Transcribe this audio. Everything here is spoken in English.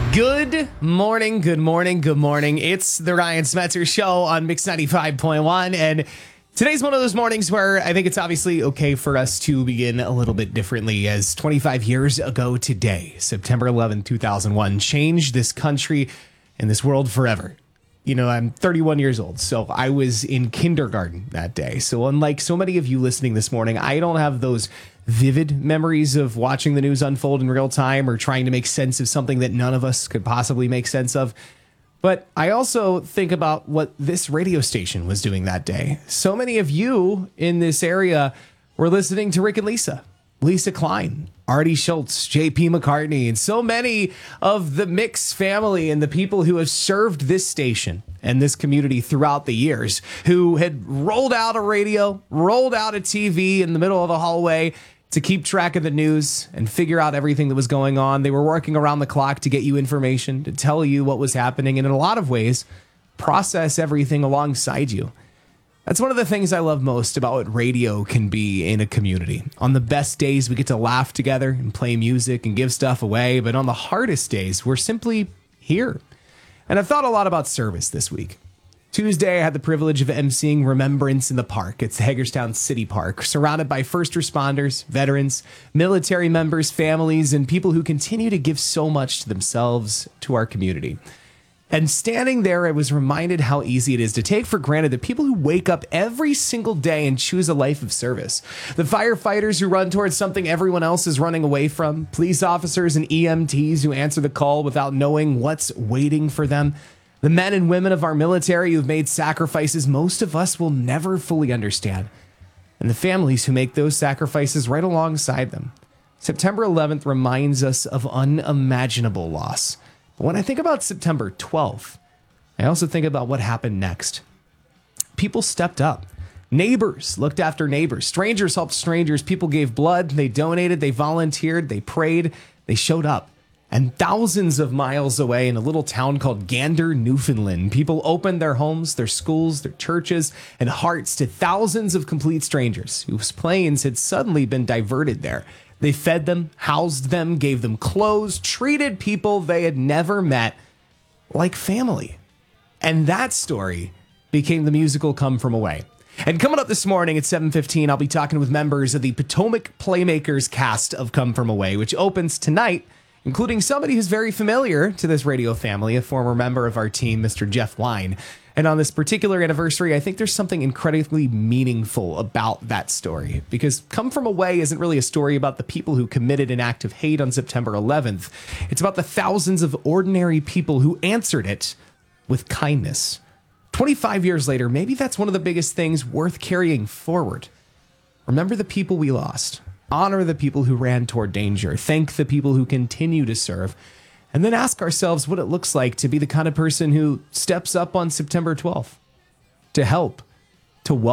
Good morning, good morning, good morning. It's the Ryan Smetzer Show on Mix 95.1. And today's one of those mornings where I think it's obviously okay for us to begin a little bit differently, as 25 years ago today, September 11, 2001, changed this country and this world forever. You know, I'm 31 years old, so I was in kindergarten that day. So unlike so many of you listening this morning, I don't have those vivid memories of watching the news unfold in real time or trying to make sense of something that none of us could possibly make sense of. But I also think about what this radio station was doing that day. So many of you in this area were listening to Rick and Lisa, Lisa Klein, Artie Schultz, JP McCartney, and so many of the Mix family and the people who have served this station and this community throughout the years, who had rolled out a radio, rolled out a TV in the middle of the hallway to keep track of the news and figure out everything that was going on. They were working around the clock to get you information, to tell you what was happening, and in a lot of ways, process everything alongside you. That's one of the things I love most about what radio can be in a community. On the best days, we get to laugh together and play music and give stuff away. But on the hardest days, we're simply here. And I've thought a lot about service this week. Tuesday, I had the privilege of emceeing Remembrance in the Park. It's the Hagerstown City Park, surrounded by first responders, veterans, military members, families, and people who continue to give so much to themselves, to our community. And standing there, I was reminded how easy it is to take for granted the people who wake up every single day and choose a life of service. The firefighters who run towards something everyone else is running away from. Police officers and EMTs who answer the call without knowing what's waiting for them. The men and women of our military who've made sacrifices most of us will never fully understand. And the families who make those sacrifices right alongside them. September 11th reminds us of unimaginable loss. But when I think about September 12th, I also think about what happened next. People stepped up. Neighbors looked after neighbors. Strangers helped strangers. People gave blood. They donated. They volunteered. They prayed. They showed up. And thousands of miles away in a little town called Gander, Newfoundland, people opened their homes, their schools, their churches, and hearts to thousands of complete strangers whose planes had suddenly been diverted there. They fed them, housed them, gave them clothes, treated people they had never met like family. And that story became the musical Come From Away. And coming up this morning at 7:15, I'll be talking with members of the Potomac Playmakers cast of Come From Away, which opens tonight, including somebody who's very familiar to this radio family, a former member of our team, Mr. Jeff Line. And on this particular anniversary, I think there's something incredibly meaningful about that story, because Come From Away isn't really a story about the people who committed an act of hate on September 11th. It's about the thousands of ordinary people who answered it with kindness. 25 years later, maybe that's one of the biggest things worth carrying forward. Remember the people we lost. Honor the people who ran toward danger. Thank the people who continue to serve. And then ask ourselves what it looks like to be the kind of person who steps up on September 12th to help, to welcome.